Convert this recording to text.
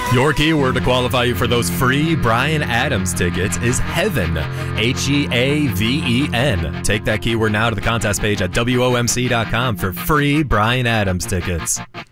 Your keyword to qualify you for those free Bryan Adams tickets is Heaven, Heaven. Take that keyword now to the contest page at WOMC.com for free Bryan Adams tickets.